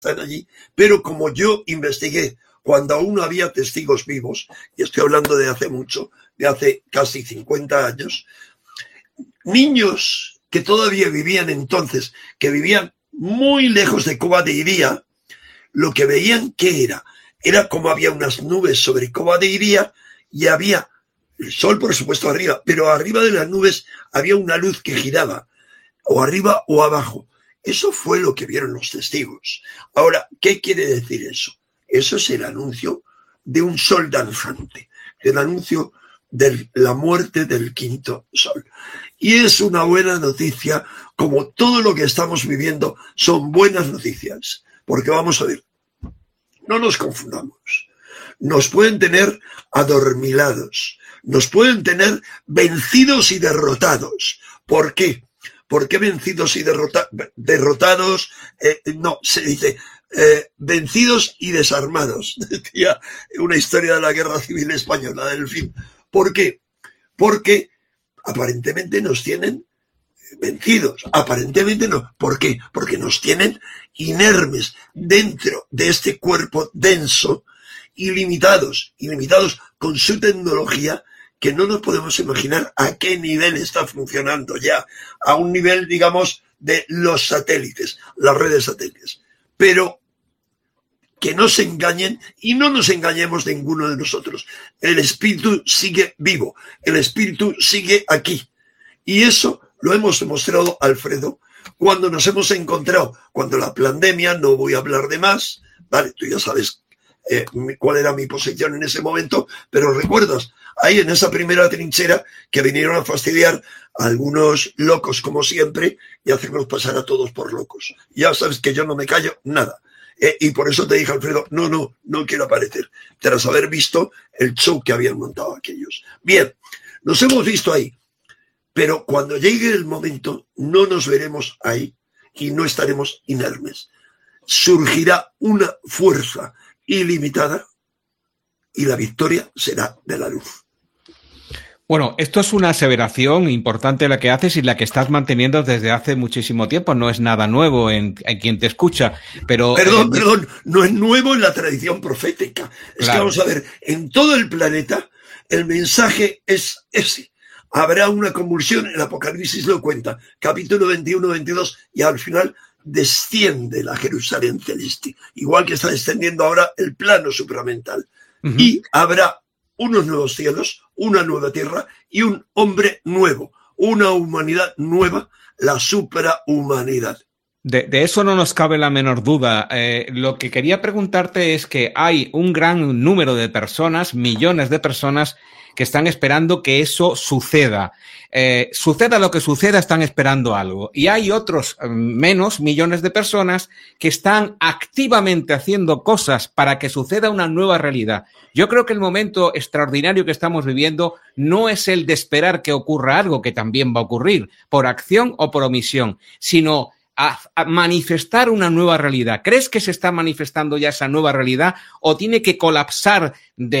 están allí, pero como yo investigué cuando aún no había testigos vivos, y estoy hablando de hace mucho, de hace casi 50 años, niños que todavía vivían entonces, que vivían muy lejos de Cova de Iría, lo que veían que era como había unas nubes sobre Cova de Iría y había el sol, por supuesto, arriba, pero arriba de las nubes había una luz que giraba, o arriba o abajo. Eso fue lo que vieron los testigos. Ahora, ¿qué quiere decir eso? Eso es el anuncio de un sol danzante, el anuncio de la muerte del quinto sol. Y es una buena noticia, como todo lo que estamos viviendo son buenas noticias. Porque vamos a ver, no nos confundamos. Nos pueden tener adormilados, nos pueden tener vencidos y derrotados. ¿Por qué? ¿Por qué vencidos y derrotados? No, se dice vencidos y desarmados. Decía una historia de la Guerra Civil Española, del fin. ¿Por qué? Porque aparentemente nos tienen vencidos. Aparentemente no. ¿Por qué? Porque nos tienen inermes dentro de este cuerpo denso y limitados con su tecnología, que no nos podemos imaginar a qué nivel está funcionando ya, a un nivel, digamos, de los satélites, las redes satélites. Pero que no se engañen y no nos engañemos ninguno de nosotros. El espíritu sigue vivo, el espíritu sigue aquí. Y eso lo hemos demostrado, Alfredo, cuando nos hemos encontrado, cuando la pandemia, no voy a hablar de más, vale, tú ya sabes cuál era mi posición en ese momento, pero recuerdas, ahí en esa primera trinchera que vinieron a fastidiar a algunos locos como siempre y hacernos pasar a todos por locos. Ya sabes que yo no me callo nada. Y por eso te dije, Alfredo, no quiero aparecer, tras haber visto el show que habían montado aquellos. Bien, nos hemos visto ahí, pero cuando llegue el momento no nos veremos ahí y no estaremos inermes. Surgirá una fuerza ilimitada y la victoria será de la luz. Bueno, esto es una aseveración importante la que haces y la que estás manteniendo desde hace muchísimo tiempo. No es nada nuevo en quien te escucha, pero... Perdón, no es nuevo en la tradición profética. Es claro. Que vamos a ver, en todo el planeta el mensaje es ese. Habrá una convulsión, el Apocalipsis lo cuenta, capítulo 21, 22, y al final desciende la Jerusalén celeste, igual que está descendiendo ahora el plano supramental. Uh-huh. Y habrá unos nuevos cielos, una nueva tierra y un hombre nuevo, una humanidad nueva, la suprahumanidad. De eso no nos cabe la menor duda. Lo que quería preguntarte es que hay un gran número de personas, millones de personas, que están esperando que eso suceda. Suceda lo que suceda, están esperando algo. Y hay otros menos millones de personas que están activamente haciendo cosas para que suceda una nueva realidad. Yo creo que el momento extraordinario que estamos viviendo no es el de esperar que ocurra algo, que también va a ocurrir, por acción o por omisión, sino a manifestar una nueva realidad. ¿Crees que se está manifestando ya esa nueva realidad o tiene que colapsar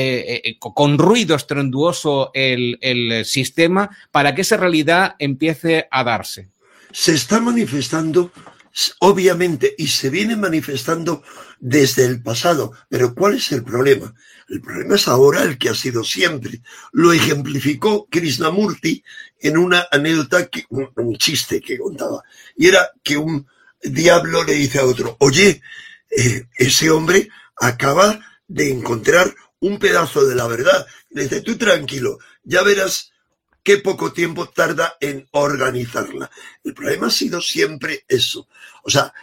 con ruido estruendoso el sistema para que esa realidad empiece a darse? Se está manifestando, obviamente, y se viene manifestando desde el pasado. Pero ¿cuál es el problema? El problema es ahora el que ha sido siempre. Lo ejemplificó Krishnamurti en una anécdota, un chiste que contaba. Y era que un diablo le dice a otro, oye, ese hombre acaba de encontrar un pedazo de la verdad. Le dice, tú tranquilo, ya verás qué poco tiempo tarda en organizarla. El problema ha sido siempre eso. O sea,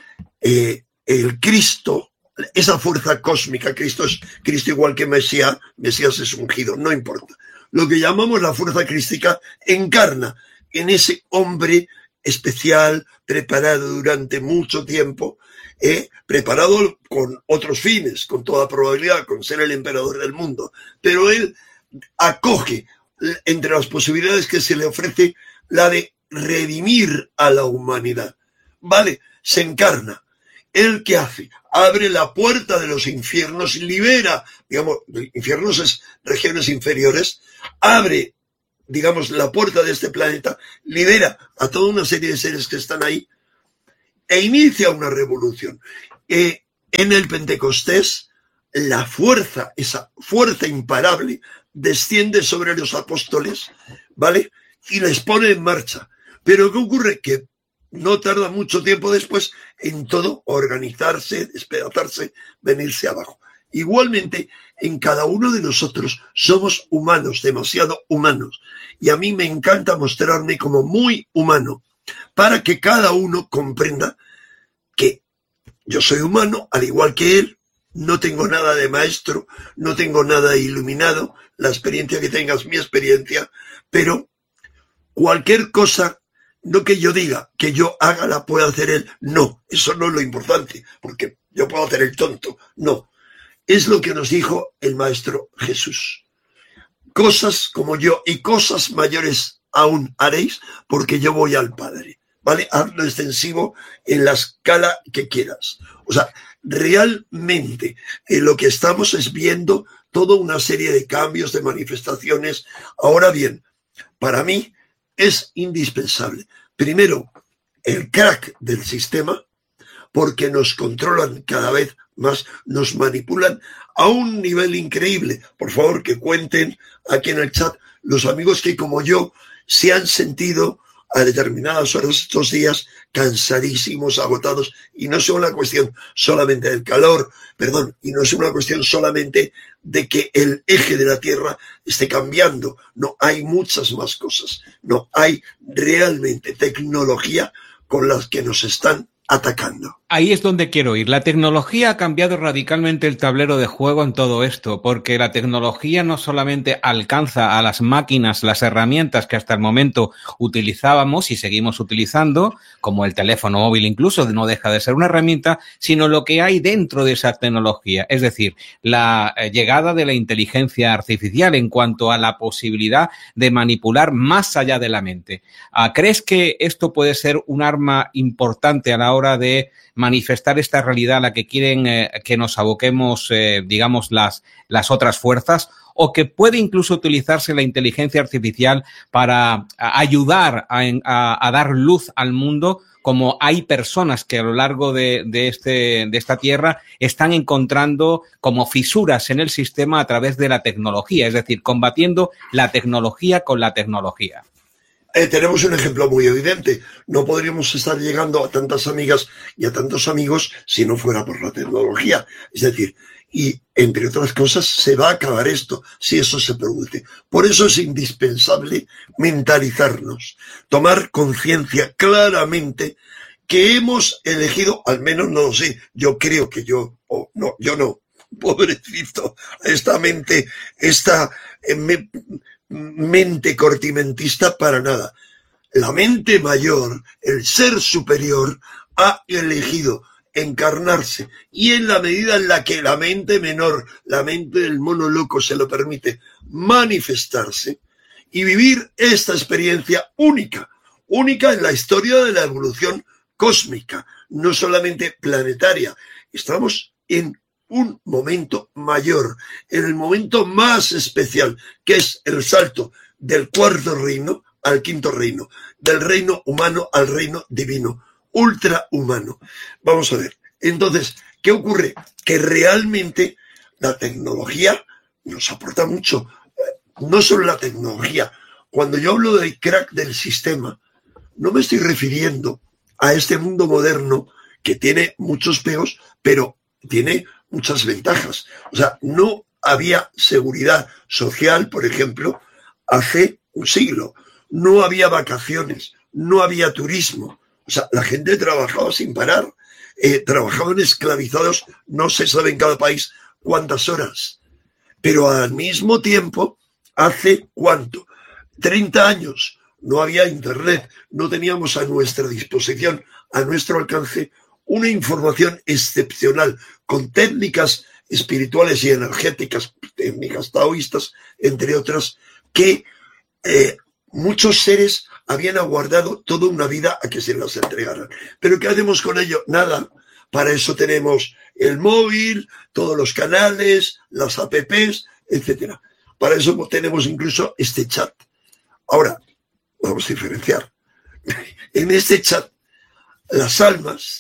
el Cristo, esa fuerza cósmica, Cristo es Cristo igual que Mesías es ungido, no importa. Lo que llamamos la fuerza crística encarna en ese hombre especial, preparado durante mucho tiempo, preparado con otros fines, con toda probabilidad, con ser el emperador del mundo. Pero él acoge entre las posibilidades que se le ofrece la de redimir a la humanidad. ¿Vale? Se encarna. ¿Él qué hace? Abre la puerta de los infiernos, libera, digamos, infiernos es regiones inferiores, abre, digamos, la puerta de este planeta, libera a toda una serie de seres que están ahí e inicia una revolución. en el Pentecostés, la fuerza, esa fuerza imparable, desciende sobre los apóstoles, ¿vale? Y les pone en marcha. Pero ¿qué ocurre? Que no tarda mucho tiempo después en todo organizarse, despedazarse, venirse abajo. Igualmente, en cada uno de nosotros somos humanos, demasiado humanos. Y a mí me encanta mostrarme como muy humano, para que cada uno comprenda que yo soy humano, al igual que él, no tengo nada de maestro, no tengo nada de iluminado, la experiencia que tengas, mi experiencia, pero cualquier cosa, no que yo diga, que yo haga, la puede hacer él, no, eso no es lo importante, porque yo puedo hacer el tonto, no, es lo que nos dijo el Maestro Jesús. Cosas como yo y cosas mayores aún haréis, porque yo voy al Padre, ¿vale? Hazlo extensivo en la escala que quieras. O sea, realmente lo que estamos es viendo toda una serie de cambios, de manifestaciones. Ahora bien, para mí es indispensable. Primero, el crack del sistema, porque nos controlan cada vez más, nos manipulan a un nivel increíble. Por favor, que cuenten aquí en el chat los amigos que, como yo, se han sentido a determinadas horas estos días cansadísimos, agotados, y no es una cuestión solamente del calor, y no es una cuestión solamente de que el eje de la Tierra esté cambiando, no, hay muchas más cosas, no, hay realmente tecnología con las que nos están atacando. Ahí es donde quiero ir. La tecnología ha cambiado radicalmente el tablero de juego en todo esto, porque la tecnología no solamente alcanza a las máquinas, las herramientas que hasta el momento utilizábamos y seguimos utilizando, como el teléfono móvil incluso, no deja de ser una herramienta, sino lo que hay dentro de esa tecnología, es decir, la llegada de la inteligencia artificial en cuanto a la posibilidad de manipular más allá de la mente. ¿Crees que esto puede ser un arma importante a la hora de manifestar esta realidad a la que quieren que nos aboquemos, digamos, las otras fuerzas, o que puede incluso utilizarse la inteligencia artificial para ayudar a dar luz al mundo, como hay personas que a lo largo de esta tierra están encontrando como fisuras en el sistema a través de la tecnología, es decir, combatiendo la tecnología con la tecnología? Tenemos un ejemplo muy evidente. No podríamos estar llegando a tantas amigas y a tantos amigos si no fuera por la tecnología. Es decir, y entre otras cosas se va a acabar esto si eso se produce. Por eso es indispensable mentalizarnos, tomar conciencia claramente que hemos elegido, al menos no lo sé, yo creo que yo no, pobrecito, esta mente, mente cortimentista para nada. La mente mayor, el ser superior, ha elegido encarnarse, y en la medida en la que la mente menor, la mente del mono loco, se lo permite manifestarse y vivir esta experiencia única en la historia de la evolución cósmica, no solamente planetaria. Estamos en un momento mayor, en el momento más especial, que es el salto del cuarto reino al quinto reino, del reino humano al reino divino, ultrahumano. Vamos a ver. Entonces, ¿qué ocurre? Que realmente la tecnología nos aporta mucho. No solo la tecnología. Cuando yo hablo del crack del sistema, no me estoy refiriendo a este mundo moderno que tiene muchos peos, pero tiene muchas ventajas. O sea, no había seguridad social, por ejemplo, hace un siglo. No había vacaciones, no había turismo. O sea, la gente trabajaba sin parar. Trabajaban esclavizados, no se sabe en cada país cuántas horas. Pero al mismo tiempo, ¿hace cuánto? 30 años. No había internet, no teníamos a nuestra disposición, a nuestro alcance, una información excepcional, con técnicas espirituales y energéticas, técnicas taoístas, entre otras, que muchos seres habían aguardado toda una vida a que se las entregaran. ¿Pero qué hacemos con ello? Nada. Para eso tenemos el móvil, todos los canales, las apps, etcétera. Para eso tenemos incluso este chat. Ahora, vamos a diferenciar. En este chat, las almas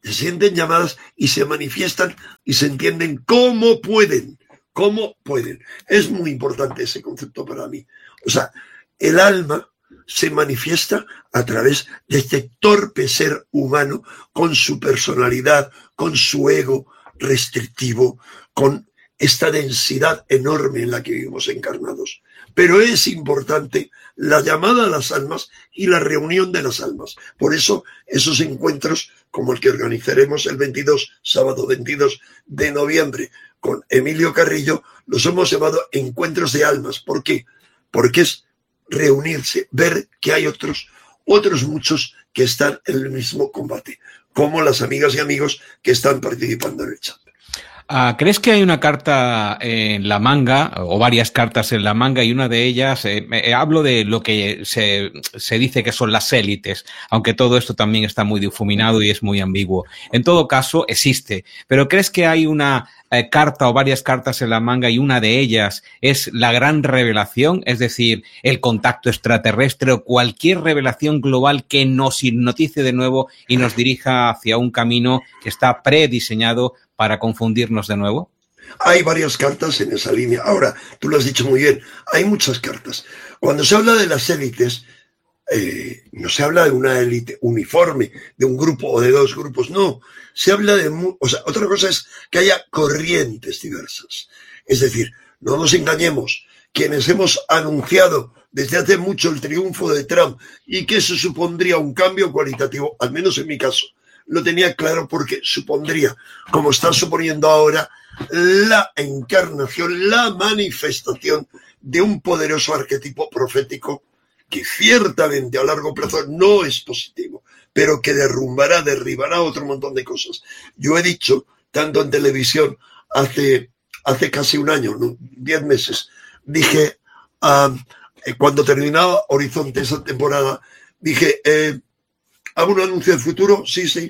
se sienten llamadas y se manifiestan y se entienden cómo pueden. ¿Cómo pueden? Es muy importante ese concepto para mí. O sea, el alma se manifiesta a través de este torpe ser humano con su personalidad, con su ego restrictivo, con esta densidad enorme en la que vivimos encarnados. Pero es importante la llamada a las almas y la reunión de las almas. Por eso esos encuentros como el que organizaremos el sábado 22 de noviembre con Emilio Carrillo, los hemos llamado encuentros de almas. ¿Por qué? Porque es reunirse, ver que hay otros muchos que están en el mismo combate, como las amigas y amigos que están participando en el chat. ¿Crees que hay una carta en la manga, o varias cartas en la manga, y una de ellas, hablo de lo que se dice que son las élites, aunque todo esto también está muy difuminado y es muy ambiguo? En todo caso, existe. ¿Pero crees que hay una carta o varias cartas en la manga y una de ellas es la gran revelación? Es decir, el contacto extraterrestre o cualquier revelación global que nos hipnotice de nuevo y nos dirija hacia un camino que está prediseñado para confundirnos de nuevo? Hay varias cartas en esa línea. Ahora, tú lo has dicho muy bien, hay muchas cartas. Cuando se habla de las élites, no se habla de una élite uniforme, de un grupo o de dos grupos, no. Se habla de... otra cosa es que haya corrientes diversas. Es decir, no nos engañemos, quienes hemos anunciado desde hace mucho el triunfo de Trump y que eso supondría un cambio cualitativo, al menos en mi caso, lo tenía claro porque supondría, como está suponiendo ahora, la encarnación, la manifestación de un poderoso arquetipo profético que ciertamente a largo plazo no es positivo, pero que derribará otro montón de cosas. Yo he dicho, tanto en televisión, hace casi un año, 10 meses, dije, cuando terminaba Horizonte esa temporada, dije, ¿hago un anuncio del futuro? Sí.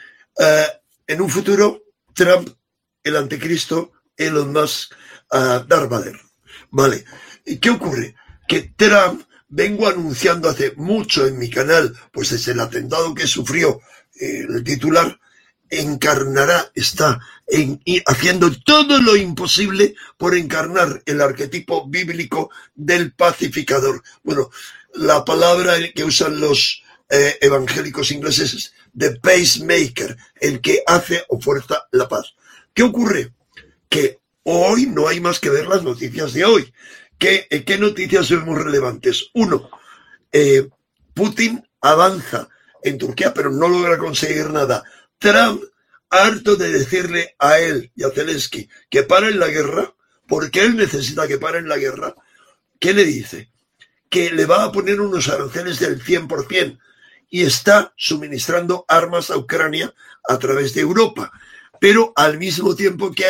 En un futuro, Trump, el anticristo, Elon Musk, Darth Vader. Vale. ¿Y qué ocurre? Que Trump, vengo anunciando hace mucho en mi canal, pues desde el atentado que sufrió el titular, está haciendo todo lo imposible por encarnar el arquetipo bíblico del pacificador. Bueno, la palabra que usan los evangélicos ingleses es the pacemaker, el que hace o fuerza la paz. ¿Qué ocurre? Que hoy no hay más que ver las noticias de hoy. ¿Qué noticias vemos relevantes? Uno, Putin avanza en Turquía, pero no logra conseguir nada. Trump, harto de decirle a él y a Zelensky que paren la guerra, porque él necesita que paren la guerra, ¿qué le dice? Que le va a poner unos aranceles del 100%. Y está suministrando armas a Ucrania a través de Europa. Pero al mismo tiempo que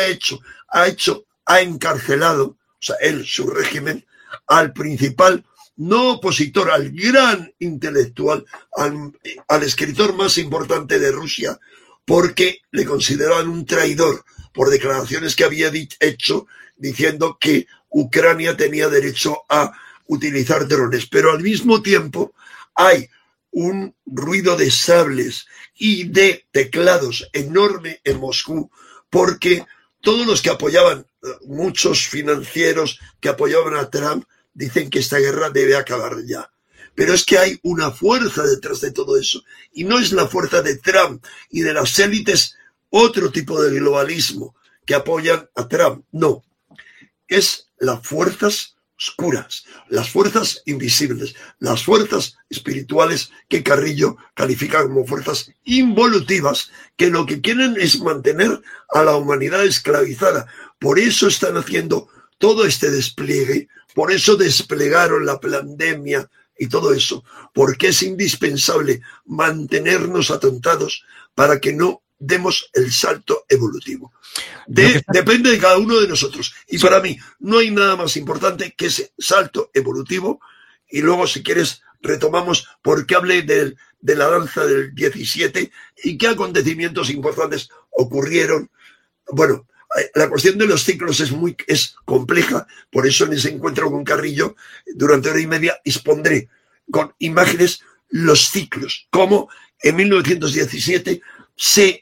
ha encarcelado, o sea, su régimen, al principal no opositor, al gran intelectual, al escritor más importante de Rusia, porque le consideraban un traidor por declaraciones que había hecho diciendo que Ucrania tenía derecho a utilizar drones. Pero al mismo tiempo hay un ruido de sables y de teclados enorme en Moscú, porque todos los que apoyaban, muchos financieros que apoyaban a Trump, dicen que esta guerra debe acabar ya. Pero es que hay una fuerza detrás de todo eso, y no es la fuerza de Trump y de las élites, otro tipo de globalismo que apoyan a Trump. No, es las fuerzas oscuras, las fuerzas invisibles, las fuerzas espirituales que Carrillo califica como fuerzas involutivas, que lo que quieren es mantener a la humanidad esclavizada. Por eso están haciendo todo este despliegue, por eso desplegaron la pandemia y todo eso, porque es indispensable mantenernos atontados para que no demos el salto evolutivo. Depende de cada uno de nosotros. Y para mí no hay nada más importante que ese salto evolutivo. Y luego, si quieres, retomamos porque hablé de la danza del 17 y qué acontecimientos importantes ocurrieron. Bueno, la cuestión de los ciclos es compleja. Por eso en ese encuentro con Carrillo, durante hora y media, expondré con imágenes los ciclos. Cómo en 1917 se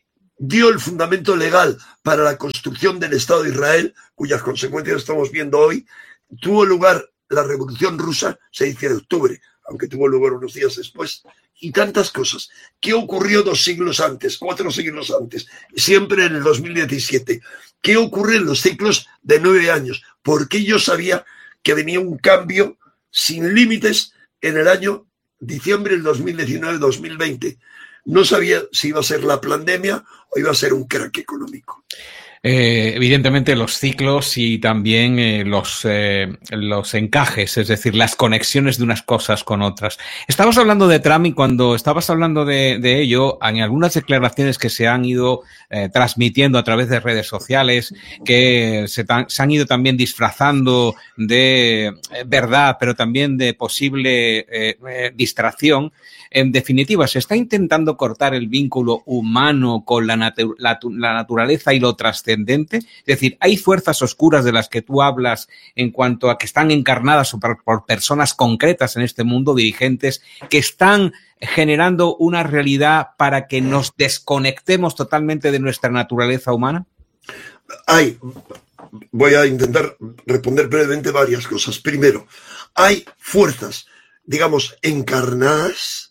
dio el fundamento legal para la construcción del Estado de Israel, cuyas consecuencias estamos viendo hoy. Tuvo lugar la Revolución Rusa, 6 de octubre, aunque tuvo lugar unos días después, y tantas cosas. ¿Qué ocurrió 2 siglos antes, 4 siglos antes? Siempre en el 2017. ¿Qué ocurre en los ciclos de 9 años? Porque yo sabía que venía un cambio sin límites en el año diciembre del 2019-2020. No sabía si iba a ser la pandemia o iba a ser un crack económico. Evidentemente los ciclos y también los encajes, es decir, las conexiones de unas cosas con otras. Estabas hablando de Trump y cuando estabas hablando de ello, en algunas declaraciones que se han ido transmitiendo a través de redes sociales, que se han ido también disfrazando de verdad, pero también de posible distracción. En definitiva, se está intentando cortar el vínculo humano con la naturaleza y lo trascendente. Es decir, hay fuerzas oscuras de las que tú hablas en cuanto a que están encarnadas por personas concretas en este mundo, dirigentes, que están generando una realidad para que nos desconectemos totalmente de nuestra naturaleza humana. Voy a intentar responder brevemente varias cosas. Primero, hay fuerzas, digamos, encarnadas,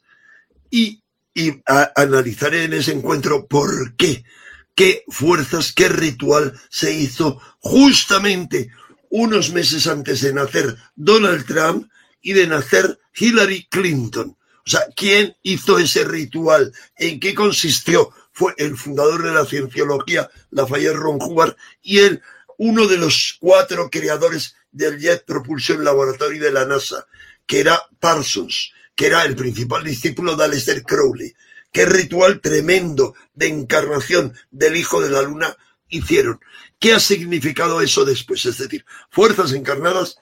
y analizaré en ese encuentro por qué fuerzas, qué ritual se hizo justamente unos meses antes de nacer Donald Trump y de nacer Hillary Clinton. O sea, ¿quién hizo ese ritual? ¿En qué consistió? Fue el fundador de la cienciología, Lafayette Ron Hubbard, y él, uno de los 4 creadores del Jet Propulsion Laboratory de la NASA, que era Parsons, que era el principal discípulo de Aleister Crowley. Qué ritual tremendo de encarnación del hijo de la luna hicieron. ¿Qué ha significado eso después? Es decir, fuerzas encarnadas,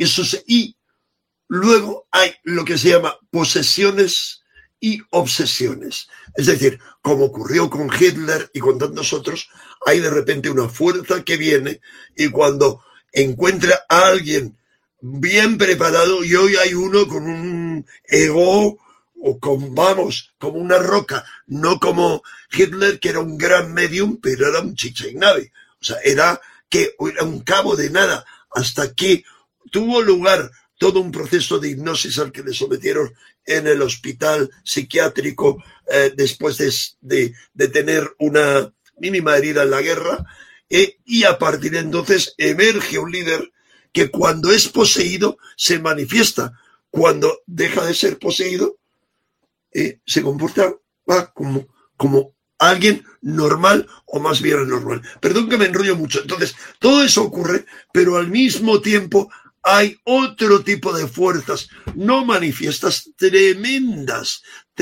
y luego hay lo que se llama posesiones y obsesiones. Es decir, como ocurrió con Hitler y con tantos otros, hay de repente una fuerza que viene y cuando encuentra a alguien bien preparado, y hoy hay uno con un ego o como una roca, no como Hitler, que era un gran medium, pero era un chicha y nave. O sea, era un cabo de nada, hasta que tuvo lugar todo un proceso de hipnosis al que le sometieron en el hospital psiquiátrico después de tener una mínima herida en la guerra, y a partir de entonces emerge un líder que cuando es poseído se manifiesta, cuando deja de ser poseído se comporta como alguien normal o más bien anormal. Perdón que me enrollo mucho. Entonces, todo eso ocurre, pero al mismo tiempo hay otro tipo de fuerzas no manifiestas tremendas,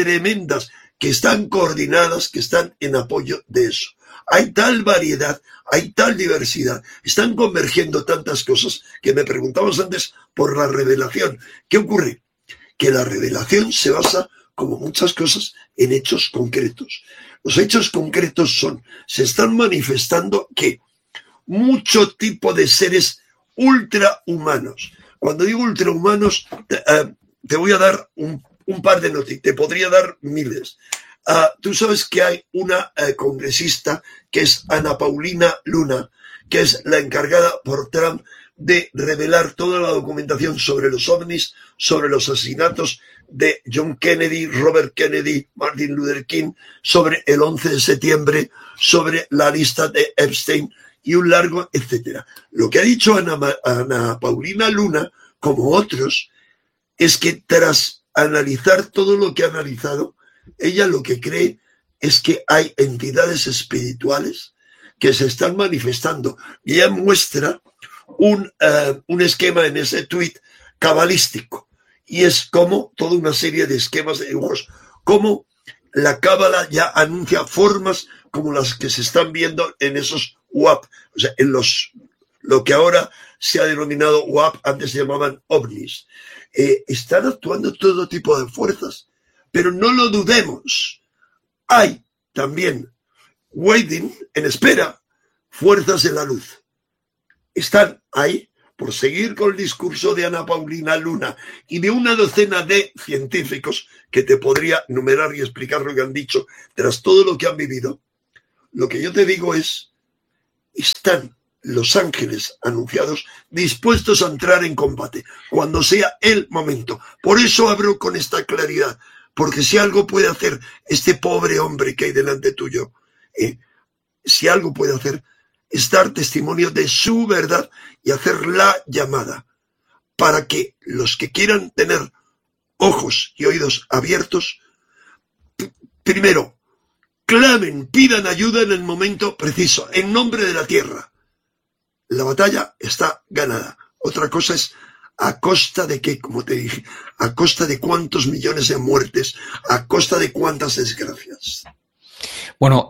que están coordinadas, que están en apoyo de eso. Hay tal variedad, hay tal diversidad, están convergiendo tantas cosas que me preguntabas antes por la revelación. ¿Qué ocurre? Que la revelación se basa, como muchas cosas, en hechos concretos. Los hechos concretos se están manifestando que mucho tipo de seres ultrahumanos. Cuando digo ultrahumanos, te voy a dar un par de noticias, te podría dar miles. Tú sabes que hay una congresista que es Ana Paulina Luna, que es la encargada por Trump de revelar toda la documentación sobre los ovnis, sobre los asesinatos de John Kennedy, Robert Kennedy, Martin Luther King, sobre el 11 de septiembre, sobre la lista de Epstein y un largo etcétera. Lo que ha dicho Ana Paulina Luna, como otros, es que tras analizar todo lo que ha analizado, ella lo que cree es que hay entidades espirituales que se están manifestando. Y ella muestra un esquema en ese tuit cabalístico. Y es como toda una serie de esquemas de dibujos, como la cábala ya anuncia formas como las que se están viendo en esos WAP, o sea, en lo que ahora se ha denominado WAP, antes se llamaban ovnis. Están actuando todo tipo de fuerzas, pero no lo dudemos. Hay también, waiting, en espera, fuerzas de la luz. Están ahí, por seguir con el discurso de Ana Paulina Luna y de una docena de científicos que te podría numerar y explicar lo que han dicho tras todo lo que han vivido. Lo que yo te digo es, están los ángeles anunciados dispuestos a entrar en combate cuando sea el momento. Por eso hablo con esta claridad, porque si algo puede hacer este pobre hombre que hay delante tuyo, si algo puede hacer es dar testimonio de su verdad y hacer la llamada para que los que quieran tener ojos y oídos abiertos, primero, clamen, pidan ayuda en el momento preciso, en nombre de la tierra. La batalla está ganada. Otra cosa es a costa de qué, como te dije, a costa de cuántos millones de muertes, a costa de cuántas desgracias. Bueno,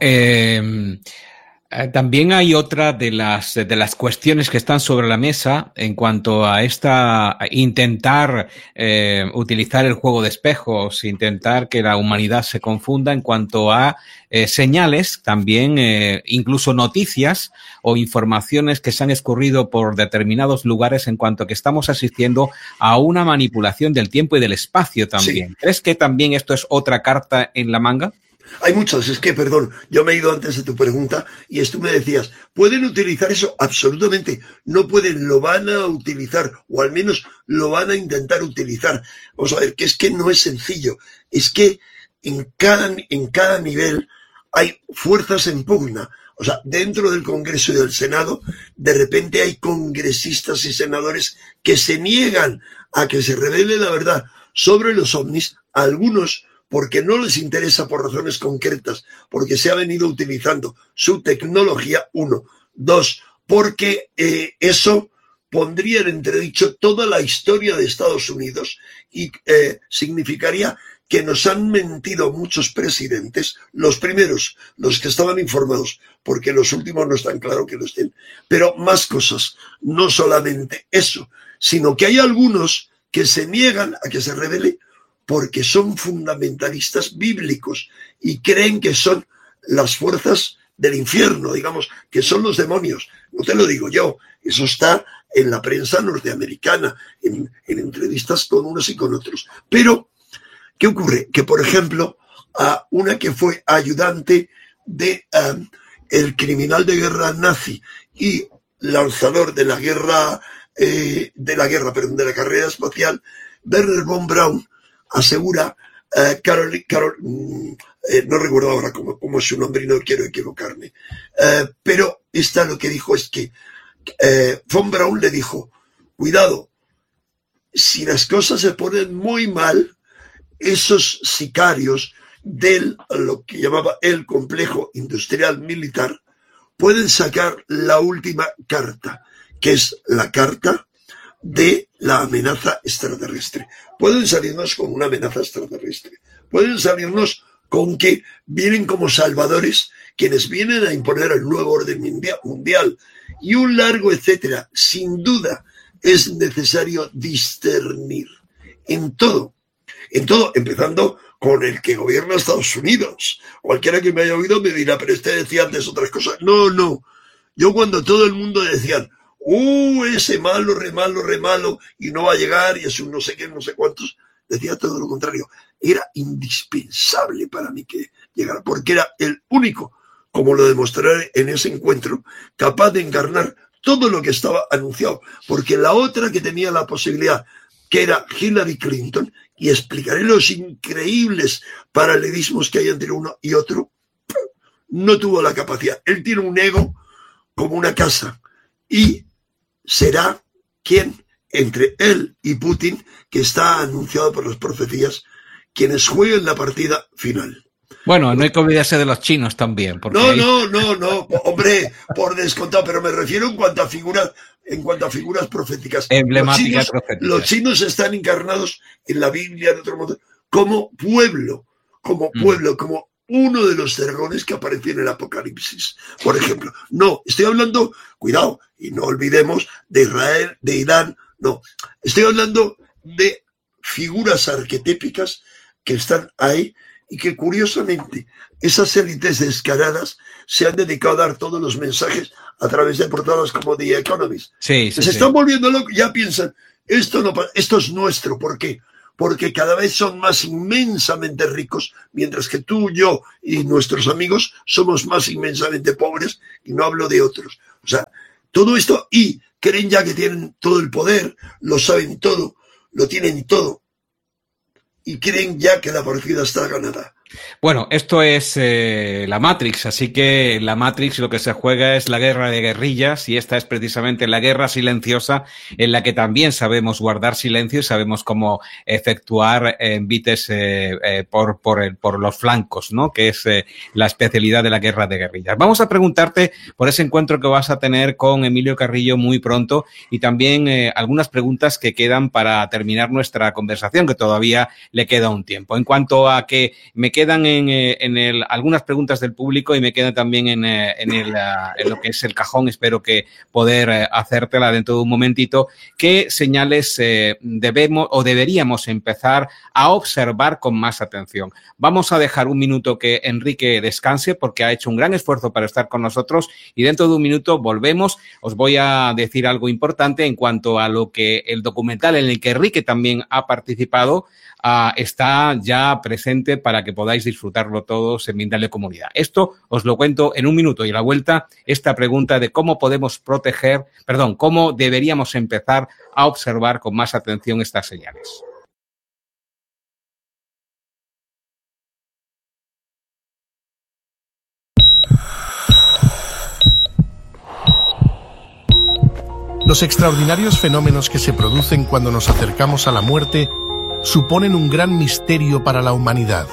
también hay otra de las cuestiones que están sobre la mesa en cuanto a intentar utilizar el juego de espejos, intentar que la humanidad se confunda en cuanto a señales, también incluso noticias o informaciones que se han escurrido por determinados lugares en cuanto a que estamos asistiendo a una manipulación del tiempo y del espacio también. Sí. ¿Crees que también esto es otra carta en la manga? Hay muchas, es que, perdón, yo me he ido antes de tu pregunta y tú me decías, ¿pueden utilizar eso? Absolutamente, no pueden, lo van a utilizar, o al menos lo van a intentar utilizar. Vamos a ver, que es que no es sencillo, es que en cada nivel hay fuerzas en pugna. O sea, dentro del Congreso y del Senado, de repente hay congresistas y senadores que se niegan a que se revele la verdad sobre los ovnis, algunos porque no les interesa por razones concretas, porque se ha venido utilizando su tecnología, 1. 2, porque eso pondría en entredicho toda la historia de Estados Unidos y significaría que nos han mentido muchos presidentes, los primeros, los que estaban informados, porque los últimos no están claro que lo estén, pero más cosas, no solamente eso, sino que hay algunos que se niegan a que se revele porque son fundamentalistas bíblicos y creen que son las fuerzas del infierno, digamos, que son los demonios. No te lo digo yo, eso está en la prensa norteamericana, en entrevistas con unos y con otros. Pero, ¿qué ocurre? Que, por ejemplo, a una que fue ayudante de el criminal de guerra nazi y lanzador de la carrera espacial, Werner von Braun, asegura, no recuerdo ahora cómo es su nombre y no quiero equivocarme, pero esta lo que dijo es que von Braun le dijo, cuidado, si las cosas se ponen muy mal, esos sicarios de lo que llamaba el complejo industrial militar pueden sacar la última carta, que es la carta de la amenaza extraterrestre. Pueden salirnos con una amenaza extraterrestre. Pueden salirnos con que vienen como salvadores quienes vienen a imponer el nuevo orden mundial y un largo etcétera. Sin duda es necesario discernir en todo, empezando con el que gobierna Estados Unidos. Cualquiera que me haya oído me dirá, pero decía antes otras cosas. No. Yo cuando todo el mundo decía, ese malo, re malo, y no va a llegar, y es un no sé qué, no sé cuántos, decía todo lo contrario. Era indispensable para mí que llegara, porque era el único, como lo demostraré en ese encuentro, capaz de encarnar todo lo que estaba anunciado, porque la otra que tenía la posibilidad, que era Hillary Clinton, y explicaré los increíbles paralelismos que hay entre uno y otro, no tuvo la capacidad. Él tiene un ego como una casa, y será quien, entre él y Putin, que está anunciado por las profecías, quienes jueguen la partida final. Bueno, no hay que olvidarse de los chinos también. Porque No, hombre, por descontado, pero me refiero en cuanto a figuras proféticas. Emblemáticas proféticas. Los chinos están encarnados en la Biblia, de otro modo, como pueblo, como uno de los dragones que apareció en el Apocalipsis, por ejemplo. No, estoy hablando, cuidado, y no olvidemos de Israel, de Irán, no. Estoy hablando de figuras arquetípicas que están ahí y que, curiosamente, esas élites descaradas se han dedicado a dar todos los mensajes a través de portadas como The Economist. Sí. Están volviendo locos, ya piensan, esto es nuestro. ¿Por qué? porque cada vez son más inmensamente ricos, mientras que tú, yo y nuestros amigos somos más inmensamente pobres, y no hablo de otros. O sea, todo esto, y creen ya que tienen todo el poder, lo saben todo, lo tienen todo, y creen ya que la partida está ganada. Bueno, esto es la Matrix, así que la Matrix lo que se juega es la guerra de guerrillas, y esta es precisamente la guerra silenciosa, en la que también sabemos guardar silencio y sabemos cómo efectuar envites por los flancos, ¿no? Que es la especialidad de la guerra de guerrillas. Vamos a preguntarte por ese encuentro que vas a tener con Emilio Carrillo muy pronto, y también algunas preguntas que quedan para terminar nuestra conversación, que todavía le queda un tiempo. En cuanto a que me quedan algunas preguntas del público, y me quedan también en lo que es el cajón, espero que poder hacértela dentro de un momentito. ¿Qué señales debemos o deberíamos empezar a observar con más atención? Vamos a dejar un minuto que Enrique descanse, porque ha hecho un gran esfuerzo para estar con nosotros, y dentro de un minuto volvemos. Os voy a decir algo importante en cuanto a lo que el documental en el que Enrique también ha participado está ya presente para que podáis disfrutarlo todos en Mindalia Comunidad. Esto os lo cuento en un minuto, y a la vuelta esta pregunta de cómo cómo deberíamos empezar a observar con más atención estas señales. Los extraordinarios fenómenos que se producen cuando nos acercamos a la muerte suponen un gran misterio para la humanidad.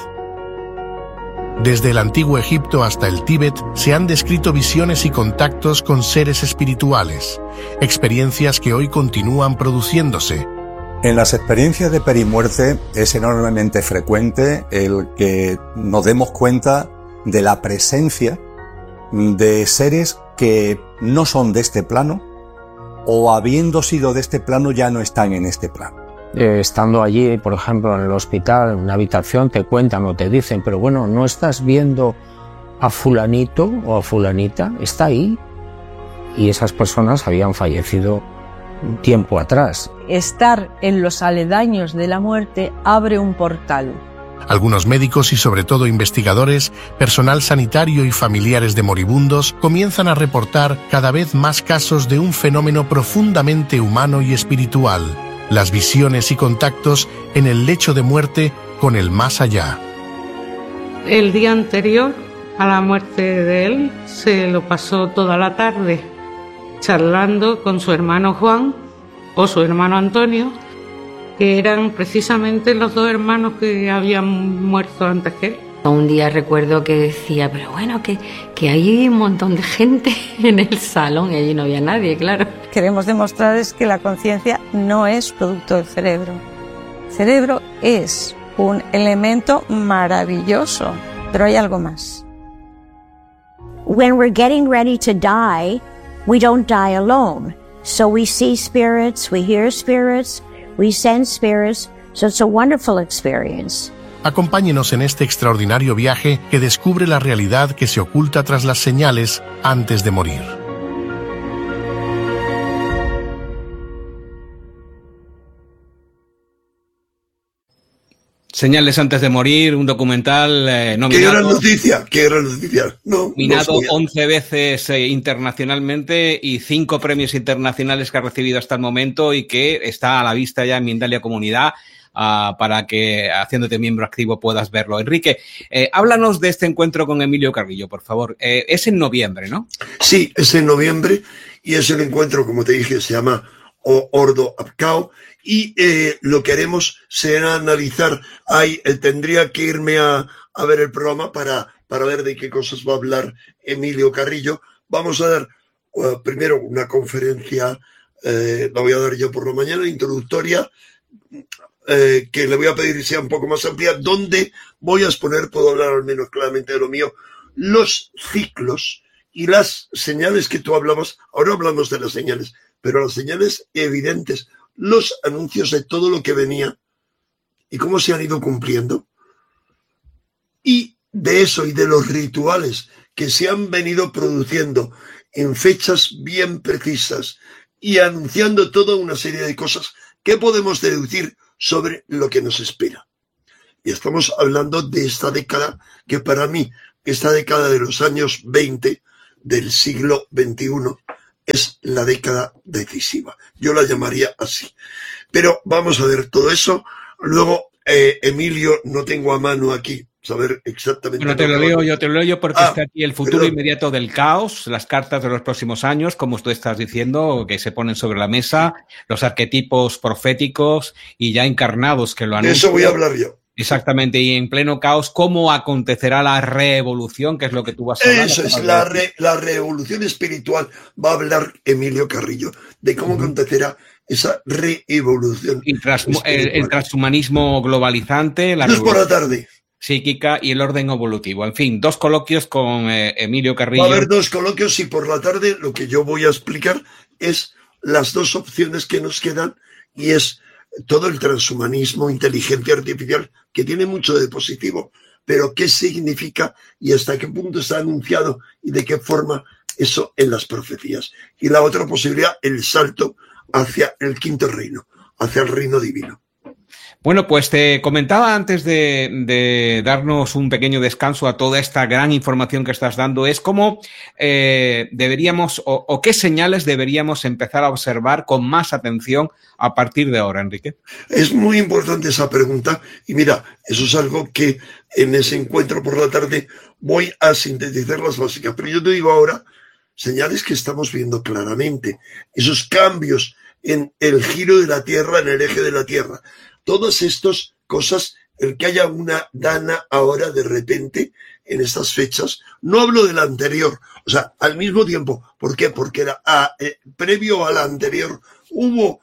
Desde el antiguo Egipto hasta el Tíbet se han descrito visiones y contactos con seres espirituales, experiencias que hoy continúan produciéndose. En las experiencias de perimuerte es enormemente frecuente el que nos demos cuenta de la presencia de seres que no son de este plano, o habiendo sido de este plano ya no están en este plano. Estando allí, por ejemplo, en el hospital, en una habitación, te cuentan o te dicen, pero bueno, ¿no estás viendo a fulanito o a fulanita? Está ahí. Y esas personas habían fallecido un tiempo atrás. Estar en los aledaños de la muerte abre un portal. Algunos médicos y sobre todo investigadores, personal sanitario y familiares de moribundos comienzan a reportar cada vez más casos de un fenómeno profundamente humano y espiritual: las visiones y contactos en el lecho de muerte con el más allá. El día anterior a la muerte de él se lo pasó toda la tarde charlando con su hermano Juan o su hermano Antonio, que eran precisamente los dos hermanos que habían muerto antes que él. Un día recuerdo que decía, pero bueno, que hay un montón de gente en el salón, y allí no había nadie, claro. Queremos demostrar es que la conciencia no es producto del cerebro. El cerebro es un elemento maravilloso, pero hay algo más. When we're getting ready to die, we don't die alone. So we see spirits, we hear spirits, we sense spirits, so it's a wonderful experience. Acompáñenos en este extraordinario viaje que descubre la realidad que se oculta tras las señales antes de morir. Señales antes de morir, un documental nominado. ¡Qué gran noticia! ¡Qué gran noticia! Nominado 11 veces internacionalmente, y 5 premios internacionales que ha recibido hasta el momento, y que está a la vista ya en Mindalia Comunidad, para que, haciéndote miembro activo, puedas verlo. Enrique, háblanos de este encuentro con Emilio Carrillo, por favor. Es en noviembre, ¿no? Sí, es en noviembre, y es un encuentro, como te dije, se llama Ordo Apcao, y lo que haremos será analizar. Tendría que irme a ver el programa para ver de qué cosas va a hablar Emilio Carrillo. Vamos a dar primero una conferencia, la voy a dar yo por la mañana, introductoria, que le voy a pedir que sea un poco más amplia, donde voy a exponer, puedo hablar al menos claramente de lo mío, los ciclos y las señales que tú hablabas. Ahora hablamos de las señales, pero las señales evidentes, los anuncios de todo lo que venía y cómo se han ido cumpliendo, y de eso y de los rituales que se han venido produciendo en fechas bien precisas y anunciando toda una serie de cosas que podemos deducir sobre lo que nos espera. Y estamos hablando de esta década que para mí, esta década de los años 20 del siglo XXI, es la década decisiva. Yo la llamaría así. Pero vamos a ver todo eso. Luego, Emilio, no tengo a mano aquí saber exactamente. Bueno, te lo leo yo porque está aquí el futuro inmediato del caos, las cartas de los próximos años, como tú estás diciendo, que se ponen sobre la mesa, los arquetipos proféticos y ya encarnados que lo anuncian. De eso voy a hablar yo. Exactamente, y en pleno caos, ¿cómo acontecerá la revolución? Que es lo que tú vas a hablar. Eso es, la revolución espiritual. Va a hablar Emilio Carrillo de cómo acontecerá esa reevolución. El transhumanismo globalizante, la revolución por la tarde. Psíquica y el orden evolutivo. En fin, 2 coloquios con Emilio Carrillo. Va a haber 2 coloquios y por la tarde lo que yo voy a explicar es las 2 opciones que nos quedan y es todo el transhumanismo, inteligencia artificial, que tiene mucho de positivo, pero qué significa y hasta qué punto está anunciado y de qué forma eso en las profecías. Y la otra posibilidad, el salto hacia el quinto reino, hacia el reino divino. Bueno, pues te comentaba antes de darnos un pequeño descanso a toda esta gran información que estás dando, es cómo deberíamos o qué señales deberíamos empezar a observar con más atención a partir de ahora, Enrique. Es muy importante esa pregunta y mira, eso es algo que en ese encuentro por la tarde voy a sintetizar las básicas, pero yo te digo ahora señales que estamos viendo claramente, esos cambios en el giro de la Tierra, en el eje de la Tierra. Todas estas cosas, el que haya una dana ahora de repente en estas fechas, no hablo de la anterior, o sea, al mismo tiempo. ¿Por qué? Porque era previo a la anterior hubo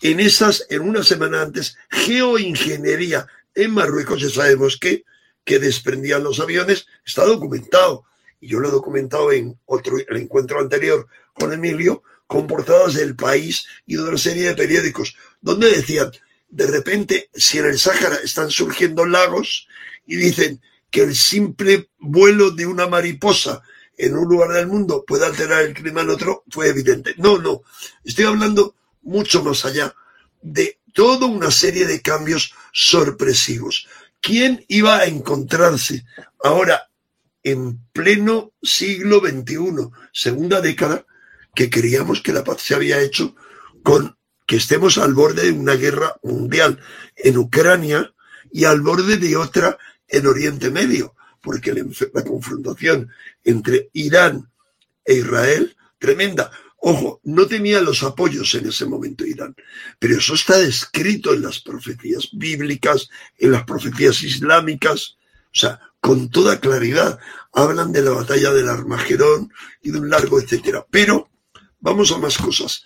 en una semana antes geoingeniería en Marruecos, ya sabemos que desprendían los aviones, está documentado. Y yo lo he documentado en el encuentro anterior con Emilio, con portadas del País y de una serie de periódicos, donde decían, de repente, si en el Sáhara están surgiendo lagos y dicen que el simple vuelo de una mariposa en un lugar del mundo puede alterar el clima en otro, fue evidente. No, estoy hablando mucho más allá de toda una serie de cambios sorpresivos. ¿Quién iba a encontrarse ahora en pleno siglo XXI, segunda década, que creíamos que la paz se había hecho con que estemos al borde de una guerra mundial en Ucrania y al borde de otra en Oriente Medio? Porque la confrontación entre Irán e Israel, tremenda. Ojo, no tenía los apoyos en ese momento Irán, pero eso está descrito en las profecías bíblicas, en las profecías islámicas, o sea, con toda claridad. Hablan de la batalla del Armagedón y de un largo etcétera. Pero vamos a más cosas.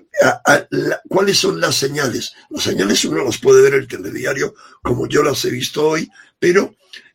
¿Cuáles son las señales? Las señales uno las puede ver en el telediario, como yo las he visto hoy, pero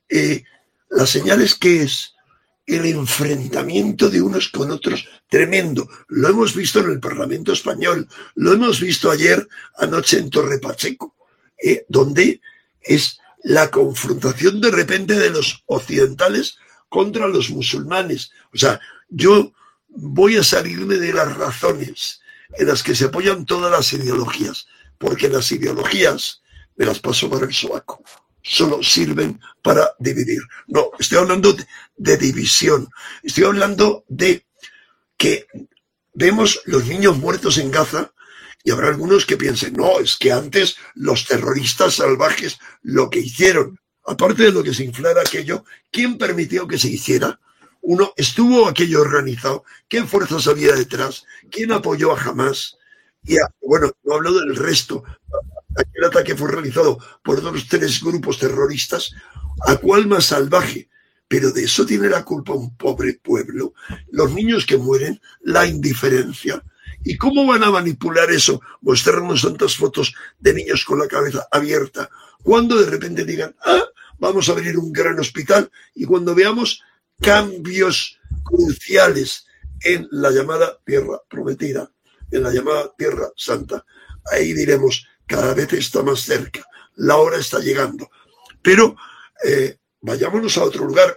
las señales, ¿qué es? El enfrentamiento de unos con otros tremendo. Lo hemos visto en el Parlamento Español, lo hemos visto anoche en Torre Pacheco, donde es la confrontación de repente de los occidentales contra los musulmanes. O sea, yo voy a salirme de las razones en las que se apoyan todas las ideologías, porque las ideologías me las paso para el sobaco, solo sirven para dividir. No, estoy hablando de división, estoy hablando de que vemos los niños muertos en Gaza y habrá algunos que piensen, no, es que antes los terroristas salvajes lo que hicieron, aparte de lo que se inflara aquello, ¿quién permitió que se hiciera? Uno, ¿estuvo aquello organizado? ¿Qué fuerzas había detrás? ¿Quién apoyó a Hamás? Y bueno, no hablo del resto. Aquel ataque fue realizado por 2 o 3 grupos terroristas. ¿A cuál más salvaje? Pero de eso tiene la culpa un pobre pueblo. Los niños que mueren, la indiferencia. ¿Y cómo van a manipular eso? Mostrarnos tantas fotos de niños con la cabeza abierta. Cuando de repente digan, vamos a abrir un gran hospital. Y cuando veamos cambios cruciales en la llamada Tierra Prometida, en la llamada Tierra Santa, ahí diremos, cada vez está más cerca, la hora está llegando. Pero vayámonos a otro lugar.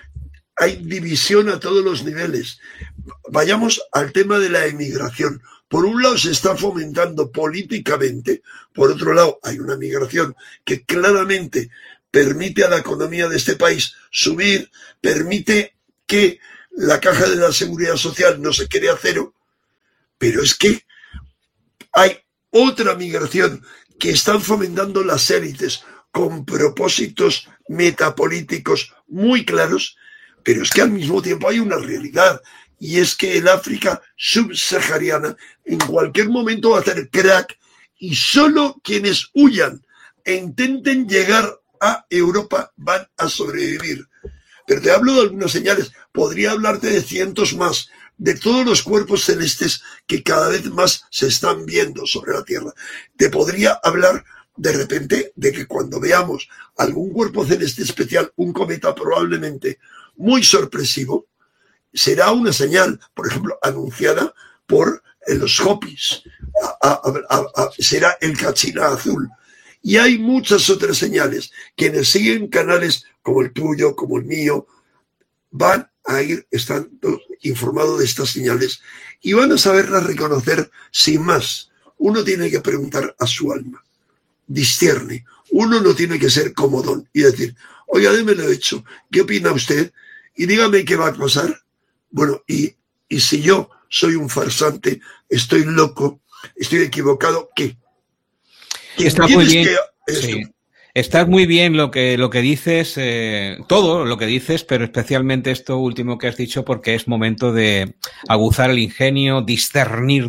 Hay división a todos los niveles. Vayamos al tema de la emigración. por un lado se está fomentando políticamente, por otro lado hay una migración que claramente permite a la economía de este país subir, permite que la caja de la seguridad social no se quede a cero, pero es que hay otra migración que están fomentando las élites con propósitos metapolíticos muy claros, pero es que al mismo tiempo hay una realidad, y es que el África subsahariana en cualquier momento va a hacer crack, y solo quienes huyan e intenten llegar a Europa van a sobrevivir. Pero te hablo de algunas señales, podría hablarte de cientos más, de todos los cuerpos celestes que cada vez más se están viendo sobre la Tierra. Te podría hablar de repente de que cuando veamos algún cuerpo celeste especial, un cometa probablemente muy sorpresivo, será una señal, por ejemplo, anunciada por los Hopis, será el Kachina azul. Y hay muchas otras señales. Quienes siguen canales como el tuyo, como el mío, van a ir estando informados de estas señales y van a saberlas reconocer sin más. Uno tiene que preguntar a su alma. Discierne. Uno no tiene que ser comodón y decir, oiga, démelo hecho, ¿qué opina usted? Y dígame qué va a pasar. Bueno, y si yo soy un farsante, estoy loco, estoy equivocado, ¿qué? Está muy bien. Sí. Está muy bien lo que dices, todo lo que dices, pero especialmente esto último que has dicho, porque es momento de aguzar el ingenio, discernir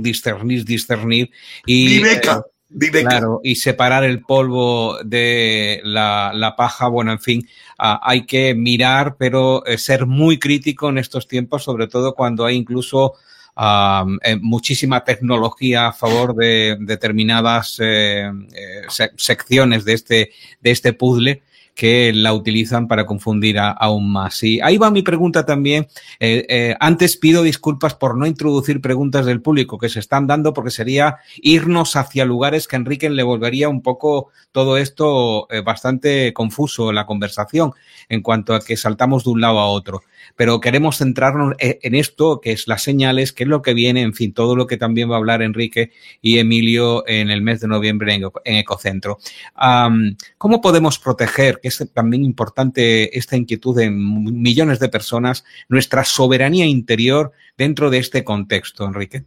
y Viveca. Claro, y separar el polvo de la paja. Bueno, en fin, hay que mirar, pero ser muy crítico en estos tiempos, sobre todo cuando hay incluso muchísima tecnología a favor de determinadas secciones de este puzzle que la utilizan para confundir aún más. Y ahí va mi pregunta también. Antes pido disculpas por no introducir preguntas del público que se están dando, porque sería irnos hacia lugares que a Enrique le volvería un poco todo esto bastante confuso en la conversación en cuanto a que saltamos de un lado a otro. Pero queremos centrarnos en esto, que es las señales, que es lo que viene, en fin, todo lo que también va a hablar Enrique y Emilio en el mes de noviembre en Ecocentro. ¿Cómo podemos proteger, que es también importante esta inquietud de millones de personas, nuestra soberanía interior dentro de este contexto, Enrique?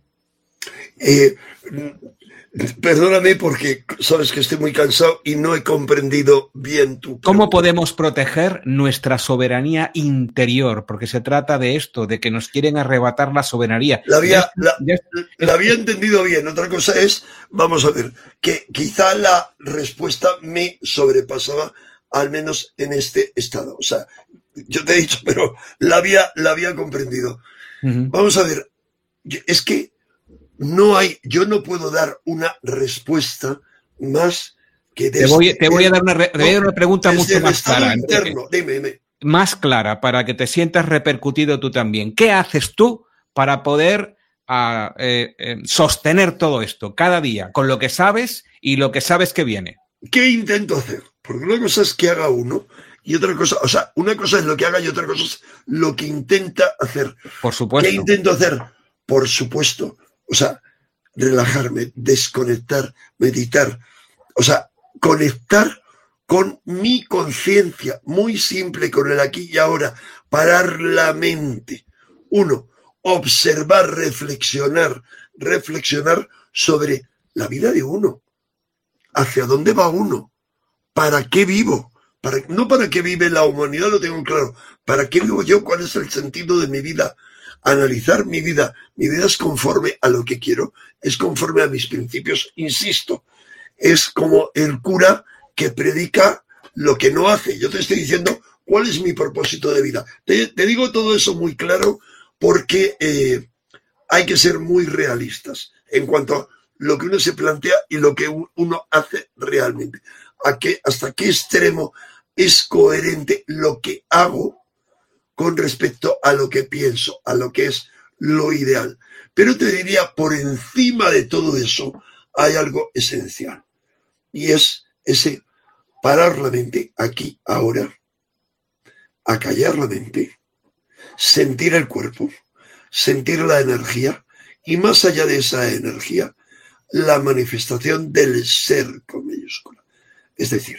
Perdóname porque sabes que estoy muy cansado y no he comprendido bien tu pregunta. ¿Cómo podemos proteger nuestra soberanía interior? Porque se trata de esto, de que nos quieren arrebatar la soberanía. La había entendido bien. Otra cosa es, vamos a ver, que quizá la respuesta me sobrepasaba, al menos en este estado. O sea, yo te he dicho, pero la había comprendido. Uh-huh. Vamos a ver, es que yo no puedo dar una respuesta más que te voy a dar una pregunta mucho más clara. Interno. Dime. Más clara, para que te sientas repercutido tú también. ¿Qué haces tú para poder sostener todo esto cada día con lo que sabes y lo que sabes que viene? ¿Qué intento hacer? Porque una cosa es que haga uno y otra cosa, o sea, una cosa es lo que haga y otra cosa es lo que intenta hacer. Por supuesto. ¿Qué intento hacer? Por supuesto. O sea, relajarme, desconectar, meditar. O sea, conectar con mi conciencia, muy simple, con el aquí y ahora. Parar la mente. Uno, observar, reflexionar sobre la vida de uno. ¿Hacia dónde va uno? ¿Para qué vivo? No para qué vive la humanidad, lo tengo claro. ¿Para qué vivo yo? ¿Cuál es el sentido de mi vida? Analizar mi vida. Mi vida es conforme a lo que quiero, es conforme a mis principios, insisto. Es como el cura que predica lo que no hace. Yo te estoy diciendo cuál es mi propósito de vida. Te digo todo eso muy claro porque hay que ser muy realistas en cuanto a lo que uno se plantea y lo que uno hace realmente. ¿Hasta qué extremo es coherente lo que hago con respecto a lo que pienso, a lo que es lo ideal? Pero te diría, por encima de todo eso, hay algo esencial. Y es ese parar la mente aquí, ahora, acallar la mente, sentir el cuerpo, sentir la energía y más allá de esa energía, la manifestación del ser con mayúscula. Es decir,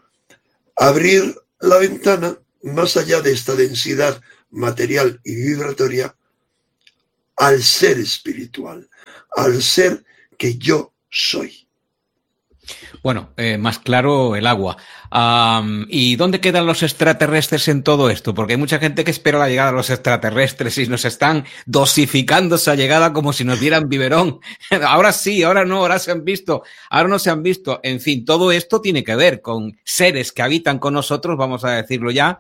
abrir la ventana más allá de esta densidad material y vibratoria al ser espiritual, al ser que yo soy. Bueno, más claro el agua. ¿Y dónde quedan los extraterrestres en todo esto? Porque hay mucha gente que espera la llegada de los extraterrestres y nos están dosificando esa llegada como si nos dieran biberón. Ahora sí, ahora no, ahora se han visto, ahora no se han visto. En fin, todo esto tiene que ver con seres que habitan con nosotros, vamos a decirlo ya,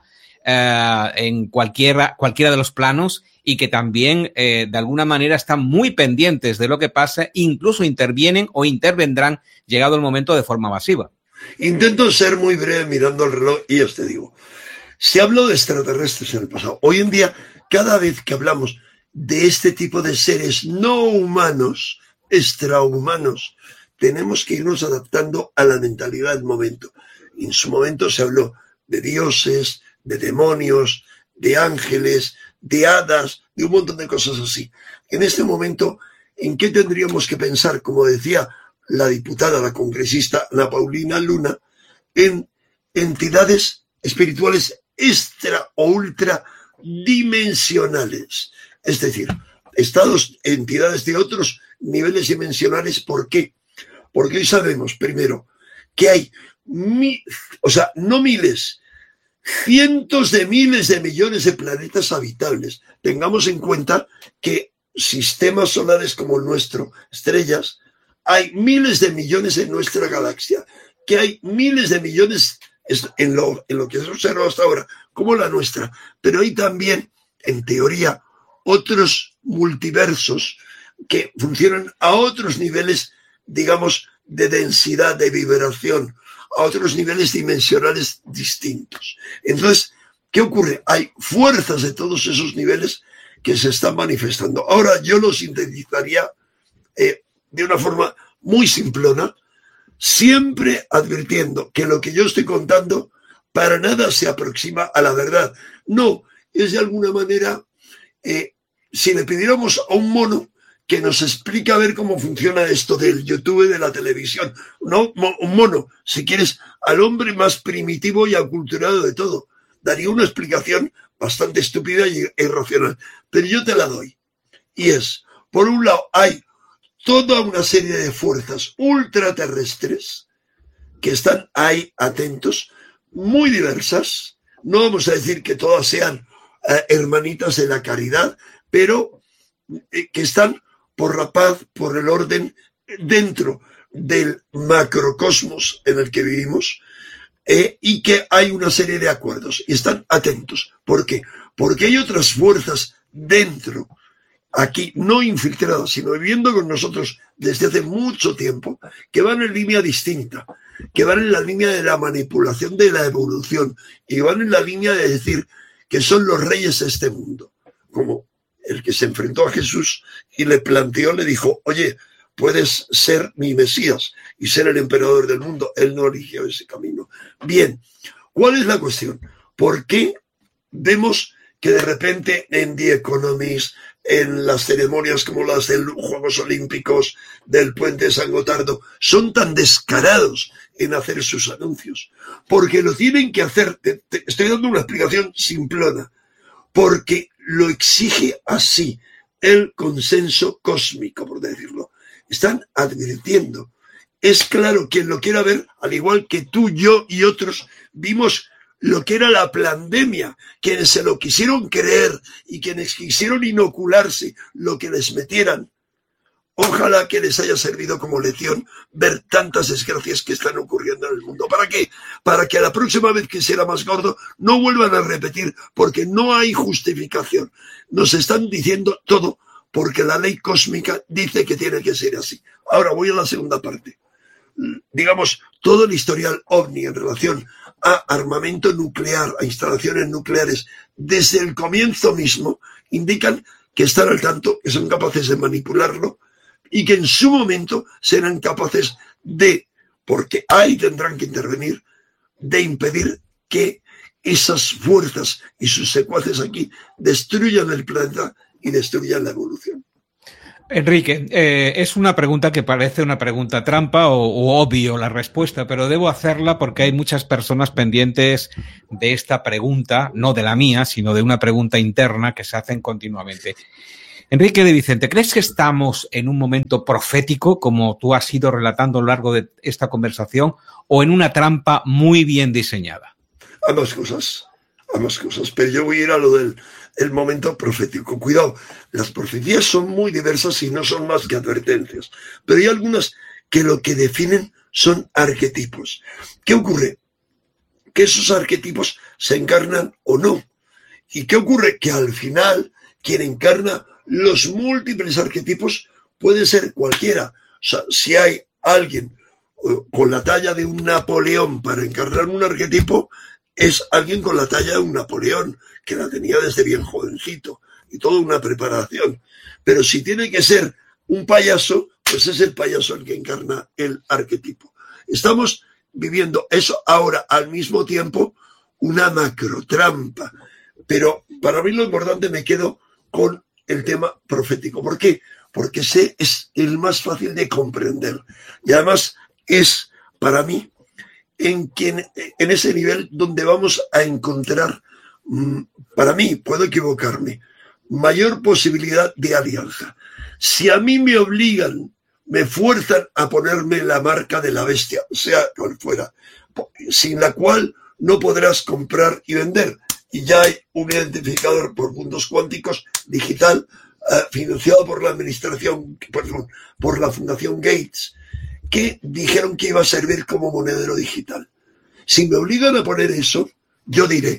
en cualquiera de los planos, y que también de alguna manera están muy pendientes de lo que pasa, incluso intervienen o intervendrán llegado el momento de forma masiva. Intento ser muy breve mirando el reloj y ya te digo, se habló de extraterrestres en el pasado. Hoy en día, cada vez que hablamos de este tipo de seres no humanos, extrahumanos, tenemos que irnos adaptando a la mentalidad del momento. En su momento se habló de dioses, de demonios, de ángeles, de hadas, de un montón de cosas así. En este momento, ¿en qué tendríamos que pensar? Como decía la diputada, la congresista Ana Paulina Luna, en entidades espirituales extra o ultra dimensionales. Es decir, entidades de otros niveles dimensionales. ¿Por qué? Porque hoy sabemos, primero, que hay no miles, cientos de miles de millones de planetas habitables. Tengamos en cuenta que sistemas solares como el nuestro, estrellas, hay miles de millones en nuestra galaxia, que hay miles de millones en lo que se observa hasta ahora, como la nuestra. Pero hay también, en teoría, otros multiversos que funcionan a otros niveles, digamos, de densidad, de vibración, a otros niveles dimensionales distintos. Entonces, ¿qué ocurre? Hay fuerzas de todos esos niveles que se están manifestando. Ahora yo lo sintetizaría de una forma muy simplona, siempre advirtiendo que lo que yo estoy contando para nada se aproxima a la verdad. No, es de alguna manera, si le pidiéramos a un mono que nos explique a ver cómo funciona esto del YouTube, de la televisión, no, un mono, si quieres, al hombre más primitivo y aculturado de todo, daría una explicación bastante estúpida e irracional, pero yo te la doy. Y es, por un lado, hay toda una serie de fuerzas ultraterrestres que están ahí atentos, muy diversas. No vamos a decir que todas sean hermanitas de la caridad, pero que están por la paz, por el orden, dentro del macrocosmos en el que vivimos, y que hay una serie de acuerdos y están atentos. ¿Por qué? Porque hay otras fuerzas dentro, aquí no infiltradas, sino viviendo con nosotros desde hace mucho tiempo, que van en línea distinta, que van en la línea de la manipulación de la evolución y van en la línea de decir que son los reyes de este mundo, como el que se enfrentó a Jesús y le planteó, le dijo, oye, puedes ser mi Mesías y ser el emperador del mundo. Él no eligió ese camino. Bien, ¿cuál es la cuestión? ¿Por qué vemos que de repente en The Economist, en las ceremonias como las de los Juegos Olímpicos, del Puente de San Gotardo, son tan descarados en hacer sus anuncios? Porque lo tienen que hacer, te estoy dando una explicación simplona, porque lo exige así el consenso cósmico, por decirlo. Están advirtiendo. Es claro, quien lo quiera ver, al igual que tú, yo y otros, vimos lo que era la pandemia, quienes se lo quisieron creer y quienes quisieron inocularse lo que les metieran. Ojalá que les haya servido como lección ver tantas desgracias que están ocurriendo en el mundo. ¿Para qué? Para que a la próxima vez que sea más gordo no vuelvan a repetir, porque no hay justificación. Nos están diciendo todo porque la ley cósmica dice que tiene que ser así. Ahora voy a la segunda parte. Digamos, todo el historial OVNI en relación a armamento nuclear, a instalaciones nucleares, desde el comienzo mismo, indican que están al tanto, que son capaces de manipularlo y que en su momento serán capaces de, porque ahí tendrán que intervenir, de impedir que esas fuerzas y sus secuaces aquí destruyan el planeta y destruyan la evolución. Enrique, es una pregunta que parece una pregunta trampa o obvio la respuesta, pero debo hacerla porque hay muchas personas pendientes de esta pregunta, no de la mía, sino de una pregunta interna que se hacen continuamente. Enrique de Vicente, ¿crees que estamos en un momento profético, como tú has ido relatando a lo largo de esta conversación, o en una trampa muy bien diseñada? Ambas cosas, pero yo voy a ir a lo del momento profético. Cuidado, las profecías son muy diversas y no son más que advertencias, pero hay algunas que lo que definen son arquetipos. ¿Qué ocurre? Que esos arquetipos se encarnan o no. ¿Y qué ocurre? Que al final quien encarna los múltiples arquetipos puede ser cualquiera. O sea, si hay alguien con la talla de un Napoleón para encarnar un arquetipo, es alguien con la talla de un Napoleón, que la tenía desde bien jovencito, y toda una preparación. Pero si tiene que ser un payaso, pues es el payaso el que encarna el arquetipo. Estamos viviendo eso ahora, al mismo tiempo, una macrotrampa. Pero para mí lo importante, me quedo con el tema profético. ¿Por qué? Porque ese es el más fácil de comprender. Y además es, para mí, en ese nivel donde vamos a encontrar, para mí, puedo equivocarme, mayor posibilidad de alianza. Si a mí me obligan, me fuerzan a ponerme la marca de la bestia, sea cual fuera, sin la cual no podrás comprar y vender. Y ya hay un identificador por puntos cuánticos digital financiado por la administración, por la Fundación Gates, que dijeron que iba a servir como monedero digital. Si me obligan a poner eso, yo diré,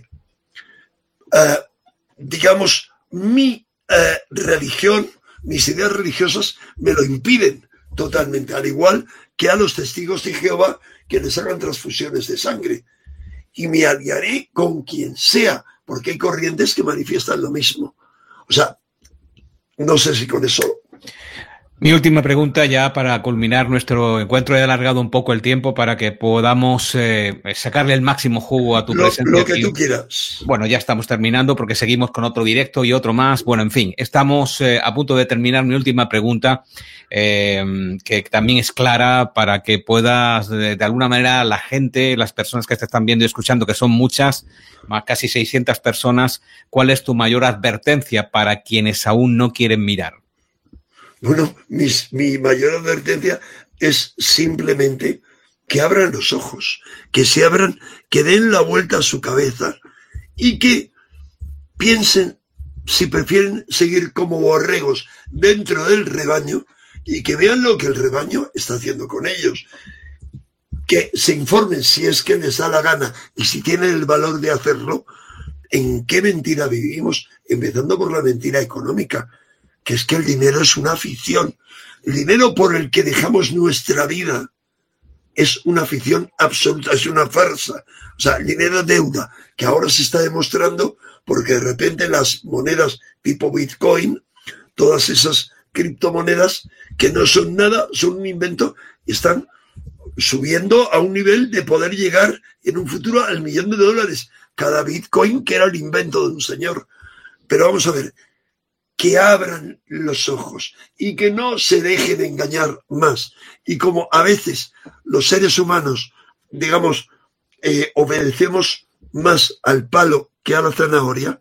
digamos, mi religión, mis ideas religiosas me lo impiden totalmente, al igual que a los testigos de Jehová que les hagan transfusiones de sangre. Y me aliaré con quien sea, porque hay corrientes que manifiestan lo mismo. O sea, no sé si con eso... Mi última pregunta ya para culminar nuestro encuentro. He alargado un poco el tiempo para que podamos sacarle el máximo jugo a tu presencia. Lo que tú quieras. Bueno, ya estamos terminando porque seguimos con otro directo y otro más. Bueno, en fin, estamos a punto de terminar. Mi última pregunta, que también es clara para que puedas, de alguna manera, la gente, las personas que te están viendo y escuchando, que son muchas, más casi 600 personas, ¿cuál es tu mayor advertencia para quienes aún no quieren mirar? Bueno, mi mayor advertencia es simplemente que abran los ojos, que se abran, que den la vuelta a su cabeza y que piensen si prefieren seguir como borregos dentro del rebaño y que vean lo que el rebaño está haciendo con ellos. Que se informen si es que les da la gana y si tienen el valor de hacerlo, en qué mentira vivimos, empezando por la mentira económica, que es que el dinero es una afición. El dinero por el que dejamos nuestra vida es una afición absoluta, es una farsa. O sea, el dinero es deuda, que ahora se está demostrando porque de repente las monedas tipo Bitcoin, todas esas criptomonedas que no son nada, son un invento, y están subiendo a un nivel de poder llegar en un futuro al $1.000.000 cada Bitcoin, que era el invento de un señor. Pero vamos a ver, que abran los ojos y que no se dejen engañar más. Y como a veces los seres humanos, digamos, obedecemos más al palo que a la zanahoria,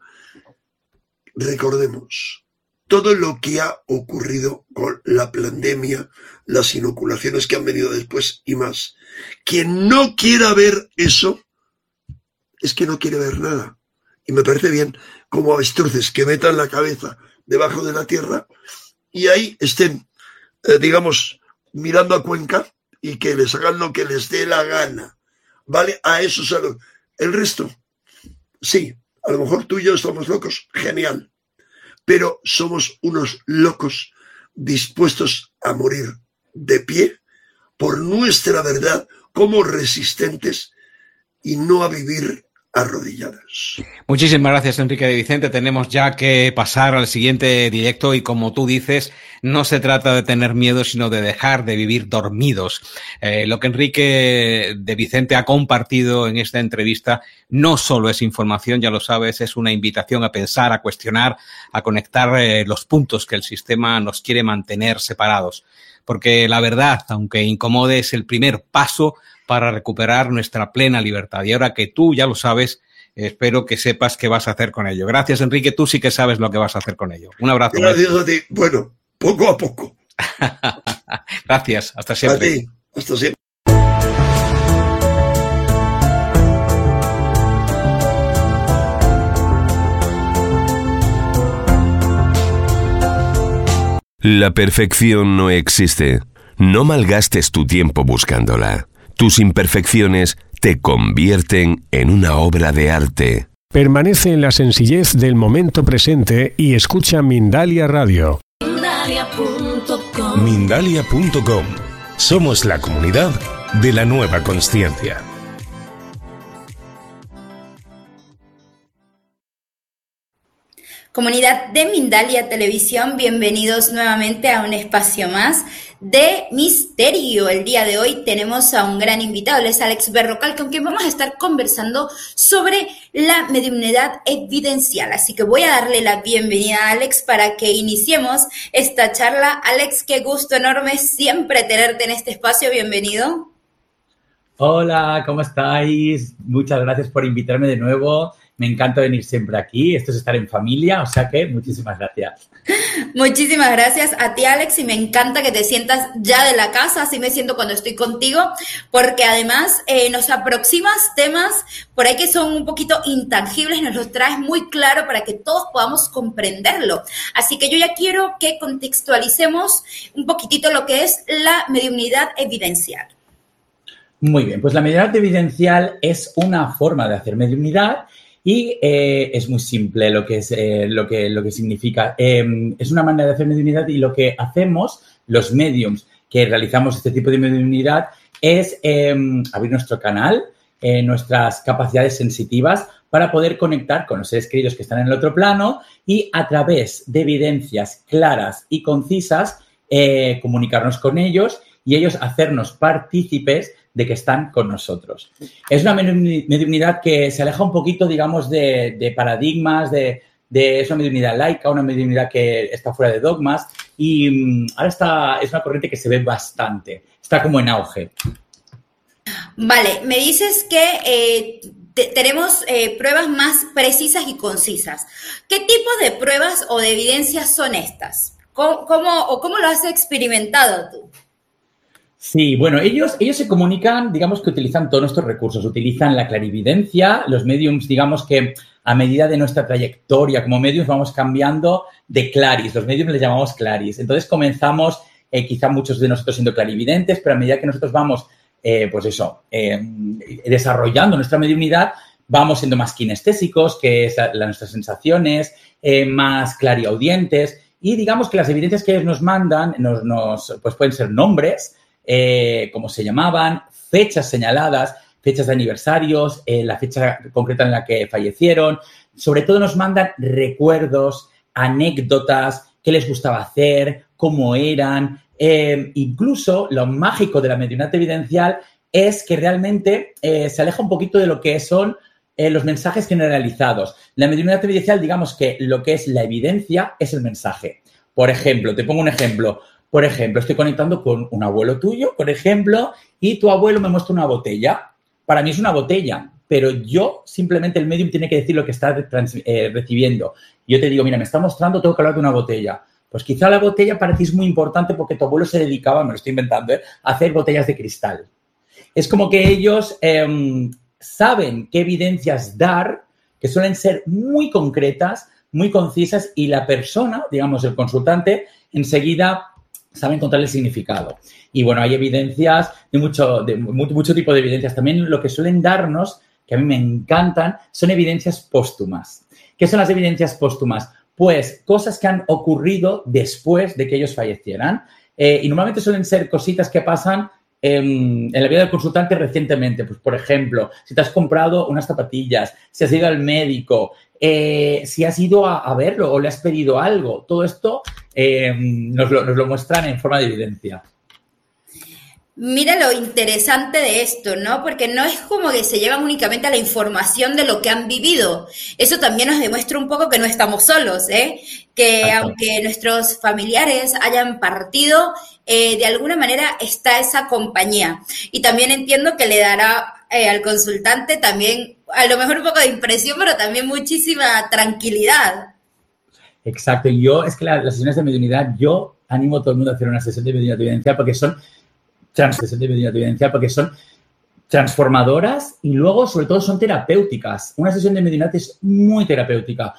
recordemos todo lo que ha ocurrido con la pandemia, las inoculaciones que han venido después y más. Quien no quiera ver eso, es que no quiere ver nada. Y me parece bien como avestruces que metan la cabeza debajo de la tierra y ahí estén, digamos, mirando a Cuenca y que les hagan lo que les dé la gana, ¿vale? A eso salud. El resto, sí, a lo mejor tú y yo estamos locos, genial, pero somos unos locos dispuestos a morir de pie por nuestra verdad como resistentes y no a vivir arrodilladas. Muchísimas gracias, Enrique de Vicente. Tenemos ya que pasar al siguiente directo y, como tú dices, no se trata de tener miedo, sino de dejar de vivir dormidos. Lo que Enrique de Vicente ha compartido en esta entrevista no solo es información, ya lo sabes, es una invitación a pensar, a cuestionar, a conectar los puntos que el sistema nos quiere mantener separados. Porque la verdad, aunque incomode, es el primer paso para recuperar nuestra plena libertad. Y ahora que tú ya lo sabes, espero que sepas qué vas a hacer con ello. Gracias, Enrique. Tú sí que sabes lo que vas a hacer con ello. Un abrazo. Gracias a ti. Bueno, poco a poco. Gracias. Hasta siempre. A ti. Hasta siempre. La perfección no existe. No malgastes tu tiempo buscándola. Tus imperfecciones te convierten en una obra de arte. Permanece en la sencillez del momento presente y escucha Mindalia Radio. Mindalia.com. Somos la comunidad de la nueva consciencia. Comunidad de Mindalia Televisión, bienvenidos nuevamente a un espacio más de misterio. El día de hoy tenemos a un gran invitado, él es Alex Berrocal, con quien vamos a estar conversando sobre la mediunidad evidencial. Así que voy a darle la bienvenida a Alex para que iniciemos esta charla. Alex, qué gusto enorme siempre tenerte en este espacio, bienvenido. Hola, ¿cómo estáis? Muchas gracias por invitarme de nuevo. Me encanta venir siempre aquí. Esto es estar en familia, o sea que muchísimas gracias. Muchísimas gracias a ti, Alex, y me encanta que te sientas ya de la casa, así me siento cuando estoy contigo, porque además nos aproximas temas por ahí que son un poquito intangibles, nos los traes muy claro para que todos podamos comprenderlo. Así que yo ya quiero que contextualicemos un poquitito lo que es la mediunidad evidencial. Muy bien, pues la mediunidad evidencial es una forma de hacer mediunidad. Y es muy simple lo que significa. Es una manera de hacer mediunidad y lo que hacemos, los mediums que realizamos este tipo de mediunidad, es abrir nuestro canal, nuestras capacidades sensitivas para poder conectar con los seres queridos que están en el otro plano y a través de evidencias claras y concisas comunicarnos con ellos y ellos hacernos partícipes de que están con nosotros. Es una mediunidad que se aleja un poquito, digamos, de paradigmas, es una mediunidad laica, una mediunidad que está fuera de dogmas y ahora es una corriente que se ve bastante, está como en auge. Vale, me dices que tenemos pruebas más precisas y concisas. ¿Qué tipo de pruebas o de evidencias son estas? ¿Cómo lo has experimentado tú? Sí, bueno, ellos se comunican, digamos que utilizan todos nuestros recursos, utilizan la clarividencia, los mediums, digamos que a medida de nuestra trayectoria como mediums vamos cambiando de claris, los mediums les llamamos claris, entonces comenzamos, quizá muchos de nosotros siendo clarividentes, pero a medida que nosotros vamos, desarrollando nuestra mediunidad, vamos siendo más kinestésicos, que es nuestras sensaciones, más clariaudientes y digamos que las evidencias que ellos nos mandan pues pueden ser nombres, cómo se llamaban, fechas señaladas, fechas de aniversarios, la fecha concreta en la que fallecieron. Sobre todo nos mandan recuerdos, anécdotas, qué les gustaba hacer, cómo eran. Incluso lo mágico de la mediunidad evidencial es que realmente se aleja un poquito de lo que son los mensajes generalizados. La mediunidad evidencial, digamos que lo que es la evidencia es el mensaje. Por ejemplo, te pongo un ejemplo. Por ejemplo, estoy conectando con un abuelo tuyo, por ejemplo, y tu abuelo me muestra una botella. Para mí es una botella, pero yo simplemente el medium tiene que decir lo que está recibiendo. Yo te digo, mira, me está mostrando, tengo que hablar de una botella. Pues quizá la botella para ti es muy importante porque tu abuelo se dedicaba, me lo estoy inventando, a hacer botellas de cristal. Es como que ellos saben qué evidencias dar, que suelen ser muy concretas, muy concisas y la persona, digamos, el consultante, enseguida sabe encontrar el significado. Y bueno, hay evidencias de mucho tipo de evidencias. También lo que suelen darnos, que a mí me encantan, son evidencias póstumas. ¿Qué son las evidencias póstumas? Pues cosas que han ocurrido después de que ellos fallecieran. Y normalmente suelen ser cositas que pasan en la vida del consultante recientemente. Pues, por ejemplo, si te has comprado unas zapatillas, si has ido al médico, si has ido a verlo o le has pedido algo. Todo esto nos lo muestran en forma de evidencia. Mira lo interesante de esto, ¿no? Porque no es como que se llevan únicamente a la información de lo que han vivido. Eso también nos demuestra un poco que no estamos solos, ¿eh? Que aunque nuestros familiares hayan partido, de alguna manera está esa compañía. Y también entiendo que le dará al consultante también, a lo mejor un poco de impresión, pero también muchísima tranquilidad. Exacto. Las sesiones de mediunidad, yo animo a todo el mundo a hacer una sesión de mediunidad porque son transformadoras y luego, sobre todo, son terapéuticas. Una sesión de mediunidad es muy terapéutica